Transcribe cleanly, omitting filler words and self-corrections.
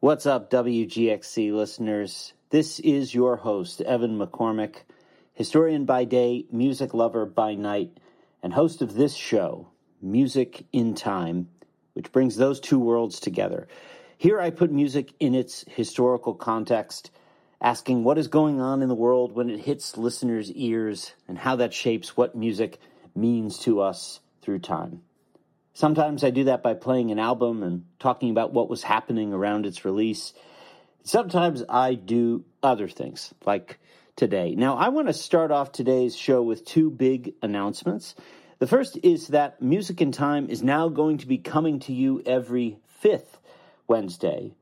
What's up, WGXC listeners? This is your host, Evan McCormick, historian by day, music lover by night, and host of this show, Music in Time, which brings those two worlds together. Here I put music in its historical context, asking what is going on in the world when it hits listeners' ears and how that shapes what music means to us through time. Sometimes I do that by playing an album and talking about what was happening around its release. Sometimes I do other things, like today. Now, I want to start off today's show with two big announcements. The first is that Music in Time is now going to be coming to you every fifth Wednesday,